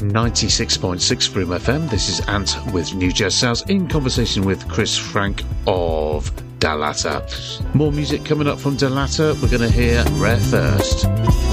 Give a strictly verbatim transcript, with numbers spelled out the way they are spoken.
ninety-six point six Broom F M. This is Ant with New Jazz Sounds in conversation with Chris Frank of Dalata. More music coming up from Dalata. We're going to hear Rare Thirst.